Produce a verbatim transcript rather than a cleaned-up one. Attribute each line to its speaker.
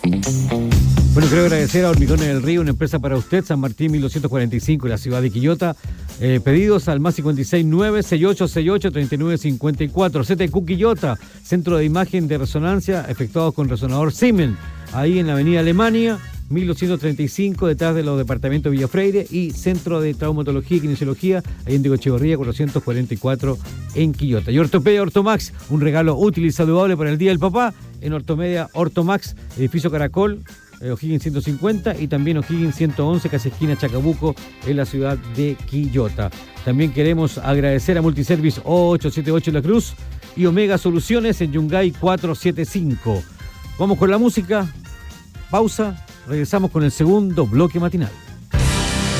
Speaker 1: Bueno, quiero agradecer a Hormigones del Río, una empresa para usted, San Martín mil doscientos cuarenta y cinco, en la ciudad de Quillota. Eh, pedidos al más cincuenta y seis nueve, sesenta y ocho sesenta y ocho, treinta y nueve cincuenta y cuatro. C T Q Quillota, centro de imagen de resonancia efectuados con resonador Siemens, ahí en la avenida Alemania, mil doscientos treinta y cinco, detrás de los departamentos Villa Freire, y Centro de Traumatología y Kinesiología, ahí en Diego Echeverría, cuatrocientos cuarenta y cuatro, en Quillota. Y Ortopedia Ortomax, un regalo útil y saludable para el Día del Papá, en Ortomedia Ortomax, edificio Caracol, eh, O'Higgins ciento cincuenta, y también O'Higgins ciento once, casi esquina Chacabuco, en la ciudad de Quillota. También queremos agradecer a Multiservice ochocientos setenta y ocho en La Cruz y Omega Soluciones en Yungay cuatrocientos setenta y cinco. Vamos con la música, pausa, regresamos con el segundo bloque matinal.